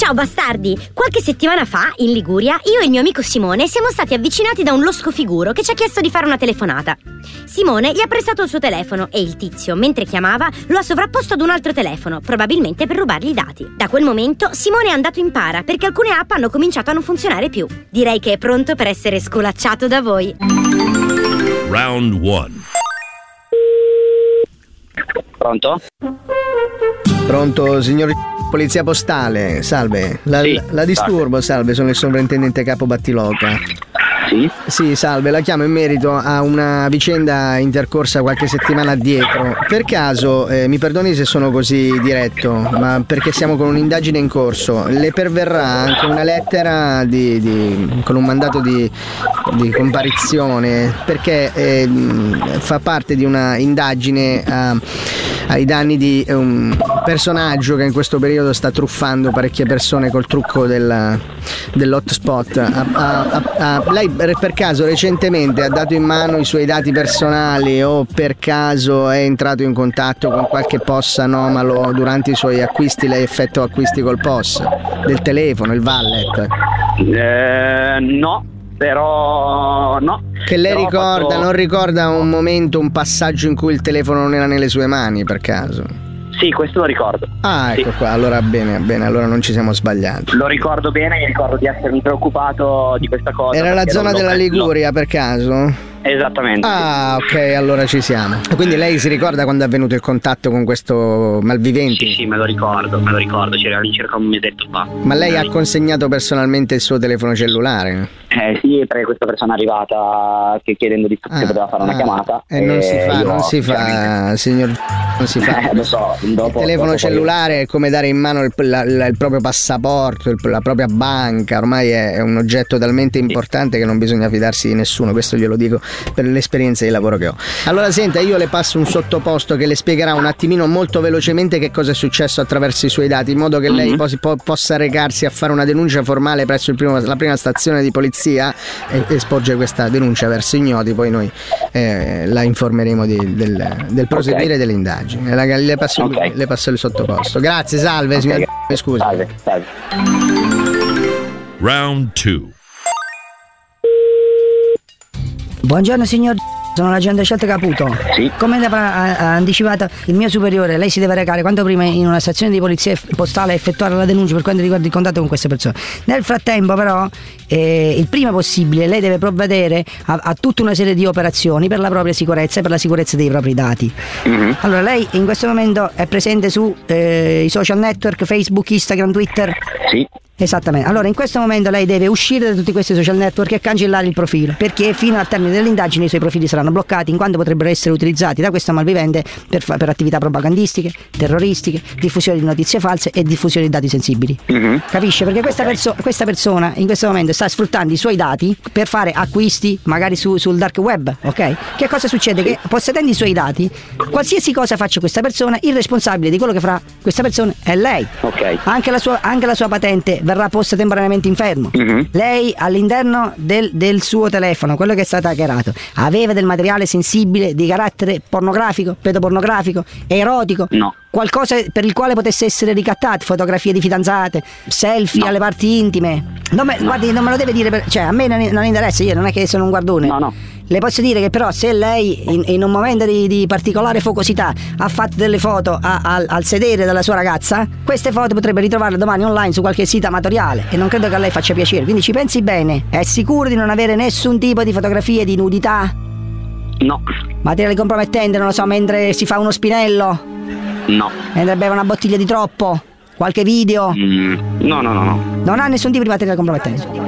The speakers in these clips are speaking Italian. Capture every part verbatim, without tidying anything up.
Ciao bastardi! Qualche settimana fa, in Liguria, io e il mio amico Simone siamo stati avvicinati da un losco figuro che ci ha chiesto di fare una telefonata. Simone gli ha prestato il suo telefono e il tizio, mentre chiamava, lo ha sovrapposto ad un altro telefono, probabilmente per rubargli i dati. Da quel momento Simone è andato in para perché alcune app hanno cominciato a non funzionare più. Direi che è pronto per essere scolacciato da voi. Round one. Pronto? Pronto, signor Polizia Postale, salve. La, sì, la disturbo, salve, sono il sovrintendente capo Battiloca. Sì? Sì, salve, la chiamo in merito a una vicenda intercorsa qualche settimana addietro. Per caso, eh, mi perdoni se sono così diretto, ma perché siamo con un'indagine in corso, le perverrà anche una lettera di, di, con un mandato di, di comparizione, perché eh, fa parte di una indagine a, ai danni di un personaggio che in questo periodo sta truffando parecchie persone col trucco del, dell'hotspot. A, a, a, a, lei per caso recentemente ha dato in mano i suoi dati personali o per caso è entrato in contatto con qualche P O S anomalo durante i suoi acquisti? Lei effettua acquisti col P O S del telefono, il wallet? Eh, no, però no. Che lei però ricorda, fatto... non ricorda un momento, un passaggio in cui il telefono non era nelle sue mani per caso? Sì, questo lo ricordo. Ah, ecco sì. Qua, allora bene, bene, allora non ci siamo sbagliati. Lo ricordo bene, mi ricordo di essermi preoccupato di questa cosa. Era la zona della Liguria per caso? Esattamente. Ah, ok, allora ci siamo. Quindi lei si ricorda quando è avvenuto il contatto con questo malvivente? Sì, sì, me lo ricordo, me lo ricordo, c'era all'incirca un mesetto fa. Ma lei ha consegnato personalmente il suo telefono cellulare? Eh sì, perché questa persona è arrivata che chiedendo di ah, che poteva fare ah, una chiamata. E, e non si fa, non si chiaramente... fa, signor, non si fa. Eh, lo so, dopo, il telefono dopo cellulare poi... è come dare in mano il, la, la, il proprio passaporto, il, la propria banca, ormai è, è un oggetto talmente importante sì. che non bisogna fidarsi di nessuno, questo glielo dico per l'esperienza di lavoro che ho. Allora senta, io le passo un sottoposto che le spiegherà un attimino molto velocemente che cosa è successo attraverso i suoi dati, in modo che lei mm-hmm. po- po- possa recarsi a fare una denuncia formale presso il primo, la prima stazione di polizia e esporge questa denuncia verso ignoti, poi noi eh, la informeremo di, del, del proseguire okay. delle indagini. La, le, passo, okay. le passo il sottoposto. Grazie, salve, okay. signor. Mi scusi. Salve, salve. Round two. Buongiorno signor, sono l'agente Scelta Caputo. Sì. Come ha anticipato il mio superiore, lei si deve recare quanto prima in una stazione di polizia postale e effettuare la denuncia per quanto riguarda il contatto con queste persone. Nel frattempo però, eh, il prima possibile, lei deve provvedere a, a tutta una serie di operazioni per la propria sicurezza e per la sicurezza dei propri dati. Mm-hmm. Allora, lei in questo momento è presente su eh, i social network, Facebook, Instagram, Twitter? Sì. Esattamente. Allora in questo momento lei deve uscire da tutti questi social network e cancellare il profilo, perché fino al termine dell'indagine i suoi profili saranno bloccati, in quanto potrebbero essere utilizzati da questo malvivente per, fa- per attività propagandistiche, terroristiche, diffusione di notizie false e diffusione di dati sensibili. Mm-hmm. Capisce? Perché questa, perso- questa persona in questo momento sta sfruttando i suoi dati per fare acquisti magari su- sul dark web, ok? Che cosa succede? Che possedendo i suoi dati, qualsiasi cosa faccia questa persona, il responsabile di quello che farà questa persona è lei. Ok. Anche la sua, anche la sua patente verrà posta temporaneamente in fermo. Mm-hmm. Lei all'interno del, del suo telefono, quello che è stato hackerato, aveva del materiale sensibile di carattere pornografico, pedopornografico, erotico? No. Qualcosa per il quale potesse essere ricattato, fotografie di fidanzate, selfie no. alle parti intime? Non me, no. Guardi, non me lo deve dire, per, cioè a me non, non interessa, io non è che sono un guardone. No, no. Le posso dire che però se lei in, in un momento di, di particolare focosità ha fatto delle foto a, a, al sedere della sua ragazza, queste foto potrebbe ritrovarle domani online su qualche sito amatoriale e non credo che a lei faccia piacere, quindi ci pensi bene. È sicuro di non avere nessun tipo di fotografie di nudità? No. Materiale compromettente, non lo so, mentre si fa uno spinello? No. Mentre beve una bottiglia di troppo? Qualche video? Mm, no, no, no, no. Non ha nessun tipo di materiale compromettente?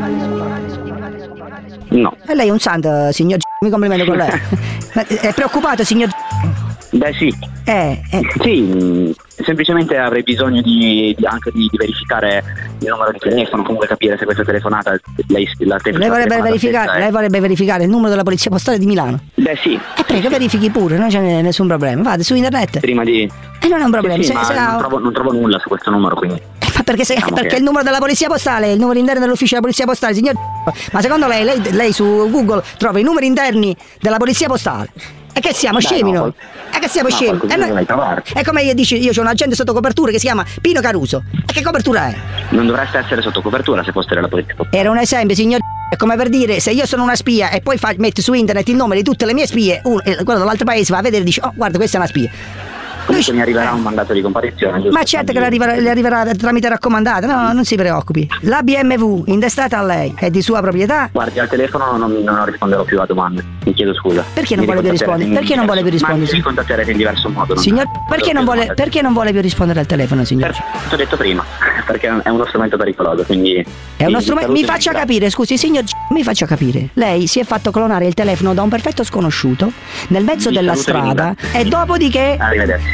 No. E lei è un santo, signor G. Mi complimento con lei. È preoccupato, signor G? Beh, sì. Eh, eh. Sì, mh, semplicemente avrei bisogno di, di anche di, di verificare il numero di telefono, comunque capire se questa telefonata lei, la te- lei, vorrebbe verificare, è... lei vorrebbe verificare il numero della polizia postale di Milano? Beh, sì. E prego, verifichi pure, non c'è nessun problema. Vada su internet. Prima di... E non è un problema. Sì, sì, se, ma se non, ha... trovo, non trovo nulla su questo numero, quindi... Ma perché, se, diciamo perché che... il numero della polizia postale è il numero interno dell'ufficio della polizia postale, signor. Ma secondo lei, lei, lei su Google trova i numeri interni della polizia postale E che siamo Beh, scemi no, noi? E che siamo no, scemi? qualcosina E noi- dovrai trovare. è come io dici, io c'ho un agente sotto copertura che si chiama Pino Caruso. E che copertura è? Non dovreste essere sotto copertura se foste della polizia. Era un esempio, signor. È come per dire, se io sono una spia e poi fa, metti su internet il nome di tutte le mie spie, uno, e quello dall'altro paese va a vedere e dice, oh guarda, questa è una spia. Comunque mi arriverà un mandato di comparizione, giusto? Ma certo che le arriverà, le arriverà tramite raccomandata, no, non si preoccupi. La B M W intestata a lei è di sua proprietà. Guardi, al telefono non, non risponderò più a domande. Mi chiedo scusa. Perché non Mi vuole più ricontatterete rispondere? in Perché non vuole più diverso- rispondere? Ma mi ricontatterete in diverso modo. non- Signor, non perché devo non, più vuole, domande. perché non vuole più rispondere al telefono, signor? Per- T'ho detto prima, perché è uno strumento pericoloso, quindi... È uno vi- strumento. vi Mi saluto e faccia vi capire, scusi, signor, mi faccia capire. Lei si è fatto clonare il telefono da un perfetto sconosciuto nel mezzo Vi della saluto e vi strada ringrazio. e dopodiché. Arrivederci.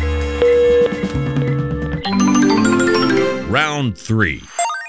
Round three.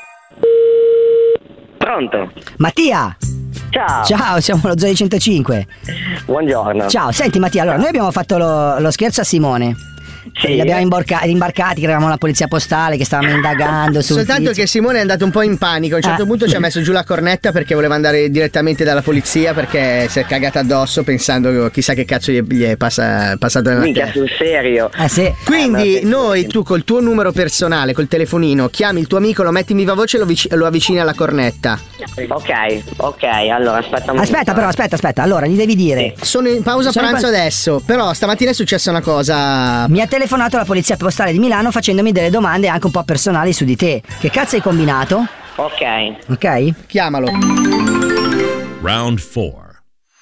Pronto? Mattia! Ciao. Ciao, siamo lo Zoe centocinque. Buongiorno. Ciao, senti Mattia, allora noi abbiamo fatto lo, lo scherzo a Simone. Sì. Li abbiamo imborca- imbarcati, che eravamo la polizia postale, che stavamo indagando su. Soltanto che Simone è andato un po' in panico. A un certo Ah. punto ci ha messo giù la cornetta perché voleva andare direttamente dalla polizia, perché si è cagata addosso pensando che chissà che cazzo gli è, gli è passa- passato nella Minchia, testa. sul serio. Eh sì. Quindi Eh, ma- noi, tu col tuo numero personale, col telefonino, chiami il tuo amico, lo metti in viva voce e lo, vic- lo avvicini alla cornetta. Ok, ok, allora aspetta un Aspetta, però, aspetta, aspetta. Allora, gli devi dire. Sono in pausa Sono in pranzo pa- adesso, però stamattina è successa una cosa. Mi ha telefonato la polizia postale di Milano facendomi delle domande anche un po' personali su di te. Che cazzo hai combinato? Ok. Ok? Chiamalo. Round four.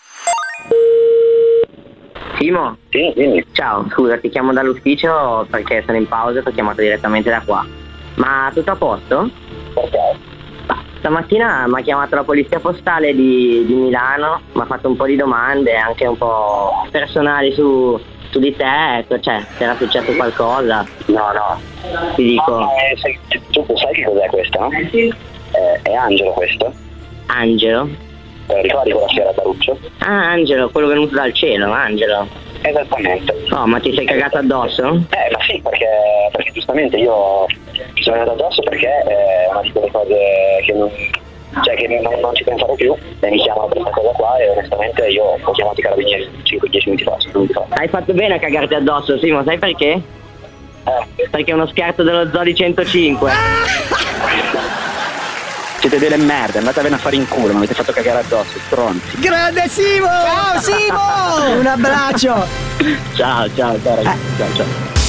Simo? Sì, dimmi. Ciao, scusa, ti chiamo dall'ufficio perché sono in pausa e ti ho chiamato direttamente da qua. Ma tutto a posto? Perché? Stamattina mi ha chiamato la polizia postale di, di Milano, mi ha fatto un po' di domande, anche un po' personali su, su di te, ecco, cioè, se era successo qualcosa. No, no. Ti dico. No, eh, sai- tu sai che cos'è questo, no? Sì. Eh, è Angelo questo. Angelo? Eh, ricordi quella sera a Baruccio? Ah, Angelo, quello venuto dal cielo, Angelo. Esattamente. Oh, ma ti sei cagato addosso? Eh, ma sì, perché, perché giustamente io mi sono andato addosso perché è una di quelle cose che non, cioè che non, non ci pensavo più e mi chiamano per questa cosa qua e onestamente io ho chiamato i carabinieri cinque dieci minuti fa, cinque minuti fa. Hai fatto bene a cagarti addosso, Simo, sai perché? Eh, Perché è uno scherzo dello Zoo di centocinque. Siete delle merde, andatevene a fare in culo, mi avete fatto cagare addosso, stronzi. Grande Simo! Ciao Simo! Un abbraccio! Ciao, ciao, ciao ragazzi, ciao, ciao.